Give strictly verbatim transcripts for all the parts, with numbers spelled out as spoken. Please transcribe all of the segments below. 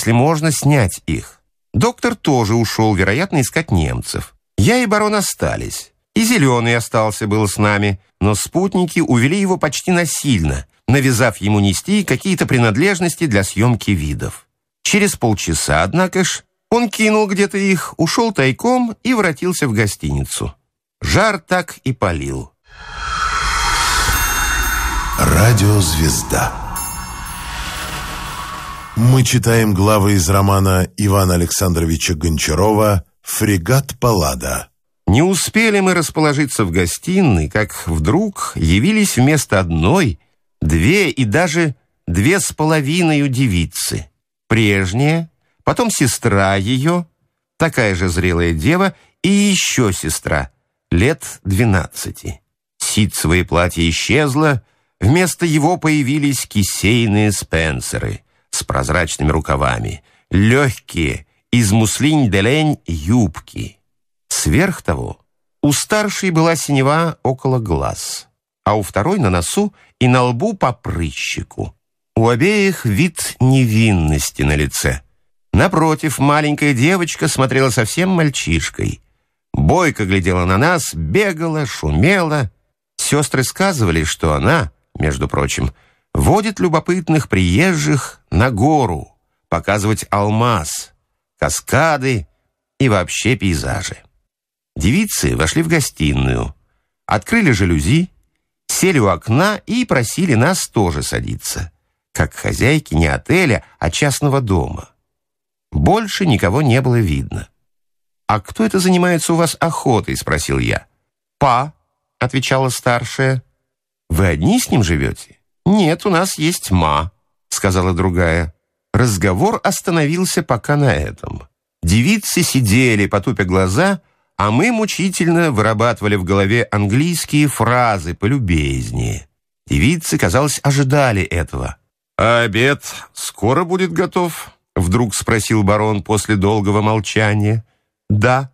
если можно, снять их. Доктор тоже ушел, вероятно, искать немцев. Я и барон остались. И Зеленый остался было с нами, но спутники увели его почти насильно, навязав ему нести какие-то принадлежности для съемки видов. Через полчаса, однако ж, он кинул где-то их, ушел тайком и воротился в гостиницу. Жар так и палил. Радиозвезда. Мы читаем главы из романа Ивана Александровича Гончарова «Фрегат Паллада». Не успели мы расположиться в гостиной, как вдруг явились вместо одной две и даже две с половиной девицы. Прежняя, потом сестра ее, такая же зрелая дева, и еще сестра, лет двенадцати. Ситцевое платье исчезло, вместо его появились кисейные спенсеры с прозрачными рукавами, легкие, из муслинь-де-лень юбки. Сверх того, у старшей была синева около глаз, а у второй на носу и на лбу по прыщику. У обеих вид невинности на лице. Напротив, маленькая девочка смотрела совсем мальчишкой. Бойко глядела на нас, бегала, шумела. Сестры сказывали, что она, между прочим, водит любопытных приезжих на гору, показывать алмаз, каскады и вообще пейзажи. Девицы вошли в гостиную, открыли жалюзи, сели у окна и просили нас тоже садиться, как хозяйки не отеля, а частного дома. Больше никого не было видно. «А кто это занимается у вас охотой?» — спросил я. «Па», — отвечала старшая. «Вы одни с ним живете?» «Нет, у нас есть ма», — сказала другая. Разговор остановился пока на этом. Девицы сидели, потупя глаза, а мы мучительно вырабатывали в голове английские фразы полюбезнее. Девицы, казалось, ожидали этого. «А обед скоро будет готов?» — вдруг спросил барон после долгого молчания. «Да».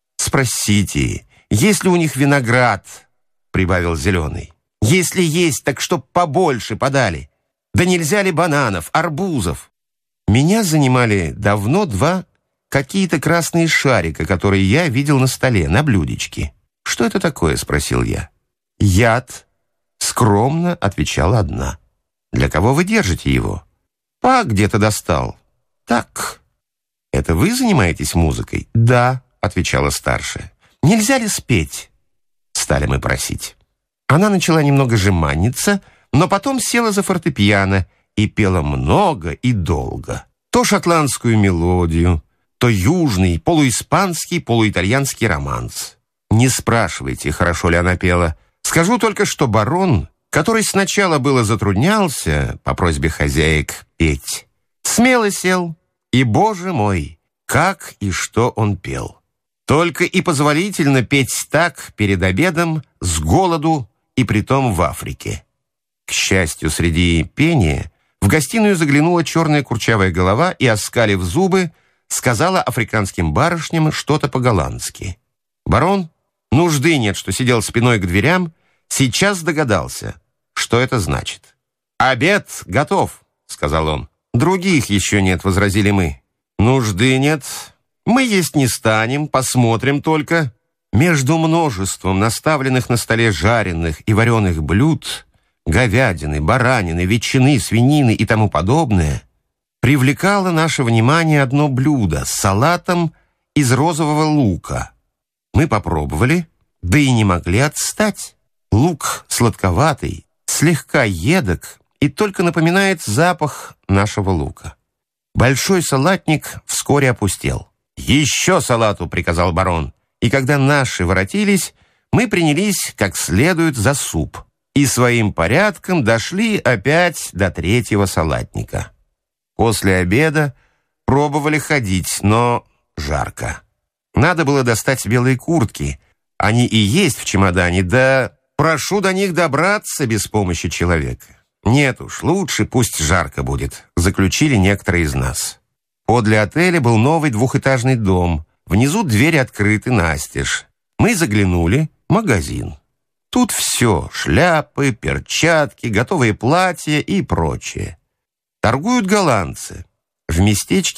«Спросите, есть ли у них виноград?» — прибавил Зеленый. «Если есть, так чтоб побольше подали. Да нельзя ли бананов, арбузов?» Меня занимали давно два какие-то красные шарика, которые я видел на столе, на блюдечке. «Что это такое?» — спросил я. «Яд», — скромно отвечала одна. «Для кого вы держите его?» «Па где-то достал». «Так». «Это вы занимаетесь музыкой?» «Да», — отвечала старшая. «Нельзя ли спеть?» Стали мы просить. Она начала немного жеманиться, но потом села за фортепиано и пела много и долго. То шотландскую мелодию, то южный, полуиспанский, полуитальянский романс. Не спрашивайте, хорошо ли она пела. Скажу только, что барон, который сначала было затруднялся, по просьбе хозяек, петь, смело сел, и, боже мой, как и что он пел. Только и позволительно петь так перед обедом, с голоду, и притом в Африке. К счастью, среди пения в гостиную заглянула черная курчавая голова и, оскалив зубы, сказала африканским барышням что-то по-голландски. Барон, нужды нет, что сидел спиной к дверям, сейчас догадался, что это значит. «Обед готов», — сказал он. «Других еще нет», — возразили мы. «Нужды нет. Мы есть не станем, посмотрим только». Между множеством наставленных на столе жареных и вареных блюд, говядины, баранины, ветчины, свинины и тому подобное, привлекало наше внимание одно блюдо с салатом из розового лука. Мы попробовали, да и не могли отстать. Лук сладковатый, слегка едок и только напоминает запах нашего лука. Большой салатник вскоре опустел. «Еще салату!» — приказал барон. И когда наши воротились, мы принялись как следует за суп. И своим порядком дошли опять до третьего салатника. После обеда пробовали ходить, но жарко. Надо было достать белые куртки. Они и есть в чемодане, да прошу до них добраться без помощи человека. Нет уж, лучше пусть жарко будет, заключили некоторые из нас. Подле отеля был новый двухэтажный дом. Внизу двери открыты настежь. Мы заглянули, магазин. Тут все, шляпы, перчатки, готовые платья и прочее. Торгуют голландцы. В местечке